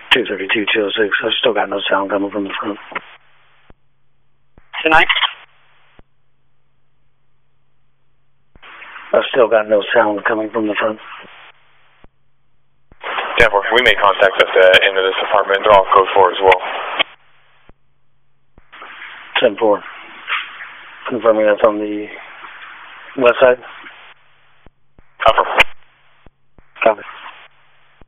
232, 206. I've still got no sound coming from the front. Tonight? I've still got no sound coming from the front. Denver, we made contact at the end of this apartment. They're all code 4 as well. 10-4. Confirming that's on the west side. Upper. Copy.